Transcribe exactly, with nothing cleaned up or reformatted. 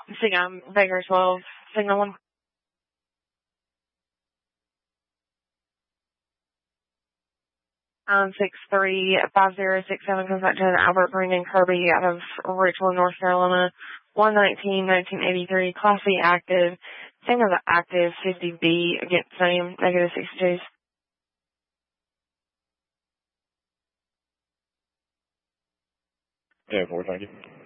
Sig um, Vega twelve, signal one. Um, six three five zero six seven comes back to Albert Brandon Kirby out of Richland, North Carolina. one nineteen nineteen eighty-three, Class C active. Same as active fifty B against same, negative sixty-two. Yeah, four, thank you.